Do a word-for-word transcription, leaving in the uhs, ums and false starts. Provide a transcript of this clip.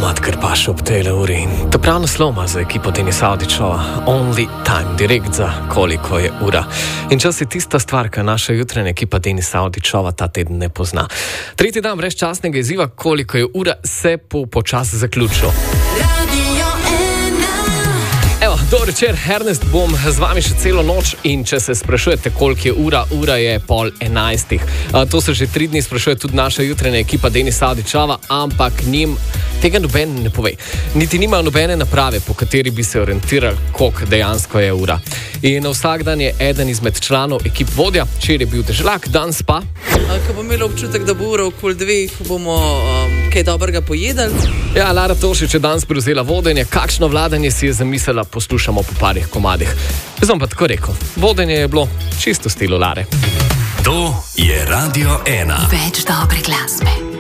komad, ker paš ob tej uri. To prav nasloma za ekipo Denisa Avdićova. Only time, direkt za koliko je ura. In čas je tista stvar, ki naša jutranja ekipa Denisa Avdićova ta teden ne pozna. Tretji dan brezčasnega izziva, koliko je ura, se po počas zaključil. Evo, dober večer, Ernest, bom z vami še celo noč in če se sprašujete, koliko je ura, ura je pol enajstih. A, to se že tri dni sprašuje tudi naša jutranja ekipa Denisa Avdićova, ampak njim tega noben ne pove. Niti nimajo nobene naprave, po kateri bi se orientirali, koliko dejansko je ura. In vsak dan je eden izmed članov ekip vodja, včeraj je bil deželak, danes pa. Ko bomo imeli občutek, da bo ura okoli dveh, bomo um, kaj dobrega pojedali. Ja, Lara Tošič je danes prevzela vodenje. Kakšno vladanje si je zamislila, poslušamo po parih komadih. Jaz bom pa tako rekel, vodenje je bilo čisto v stilu Lare. To je Radio ena. Več dobre glasbe.